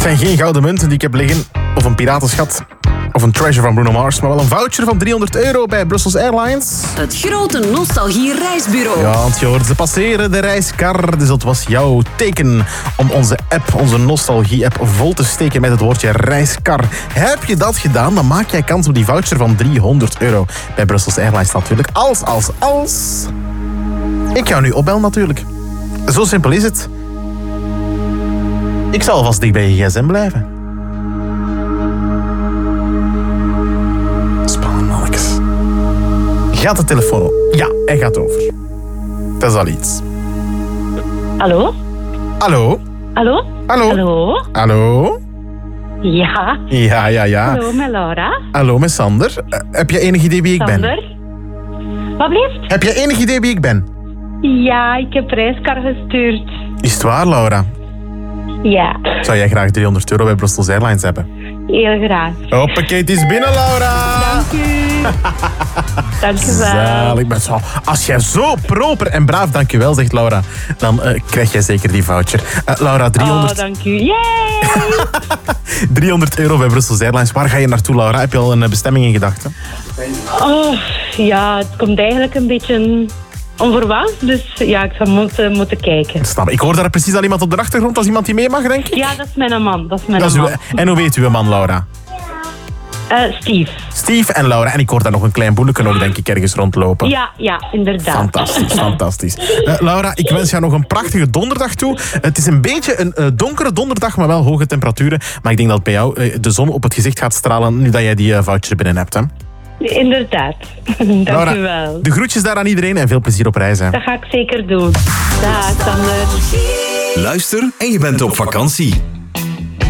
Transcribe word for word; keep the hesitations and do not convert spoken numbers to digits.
zijn geen gouden munten die ik heb liggen, of een piratenschat, of een treasure van Bruno Mars, maar wel een voucher van driehonderd euro bij Brussels Airlines. Het grote nostalgie-reisbureau. Ja, want je hoort ze passeren, de reiskar. Dus dat was jouw teken om onze app, onze nostalgie-app, vol te steken met het woordje reiskar. Heb je dat gedaan, dan maak jij kans op die voucher van driehonderd euro bij Brussels Airlines natuurlijk. Als, als, als... Ik ga nu opbellen natuurlijk. Zo simpel is het. Ik zal vast dicht bij je gsm blijven. Spannend, mannetjes. Gaat de telefoon op? Ja, hij gaat over. Dat is al iets. Hallo? Hallo? Hallo? Hallo? Hallo? Hallo? Ja. Ja, ja, ja. Hallo, met Laura. Hallo, met Sander. Uh, heb je enig idee wie ik ben? Sander? Wat blijft? Heb je enig idee wie ik ben? Ja, ik heb reiskar gestuurd. Is het waar, Laura? Ja, Zou jij graag driehonderd euro bij Brussels Airlines hebben? heel graag. Hoppakee, het is binnen, Laura! Dank u. Dank je wel. Zalig, maar zo, als jij zo proper en braaf dankjewel zegt, Laura, dan uh, krijg jij zeker die voucher. Uh, Laura, driehonderd... Oh, dank u. Yay! driehonderd euro bij Brussels Airlines. Waar ga je naartoe, Laura? Heb je al een bestemming in gedachten? Oh, ja, het komt eigenlijk een beetje onverwachts. Dus ja, ik zou moeten, moeten kijken. Snap. Ik hoor daar precies al iemand op de achtergrond als iemand die mee mag, denk ik. Ja, dat is mijn man. Dat is mijn Dat is uw, man. en hoe weet uw man, Laura? Uh, Steve. Steve en Laura. En ik hoor daar nog een klein boeleke ook, denk ik, ergens rondlopen. Ja, ja, inderdaad. Fantastisch, fantastisch. Uh, Laura, ik wens jou nog een prachtige donderdag toe. Het is een beetje een uh, donkere donderdag, maar wel hoge temperaturen. Maar ik denk dat bij jou uh, de zon op het gezicht gaat stralen nu dat jij die uh, voucher binnen hebt. Hè? Inderdaad. Dank Laura, u wel. de groetjes daar aan iedereen en veel plezier op reis. Hè. Dat ga ik zeker doen. Dag, Sander. Luister en je bent op vakantie.